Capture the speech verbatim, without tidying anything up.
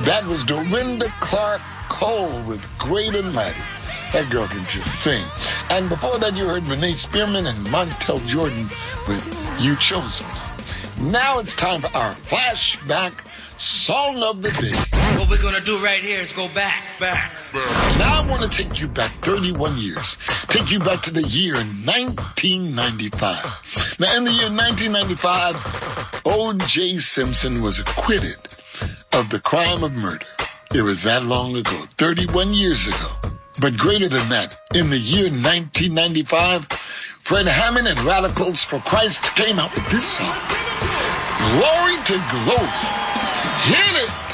That was Dorinda Clark Cole with Great and Mighty. That girl can just sing. And before that, you heard Renee Spearman and Montel Jordan with You Chose Me. Now it's time for our flashback song of the day. What we're going to do right here is go back, back, back. Now I want to take you back thirty-one years. Take you back to the year nineteen ninety-five. Now in the year nineteen ninety-five, O J Simpson was acquitted of the crime of murder. It was that long ago, thirty-one years ago. But greater than that, in the year nineteen ninety-five, Fred Hammond and Radicals for Christ came out with this song. Glory to glory. Hit it!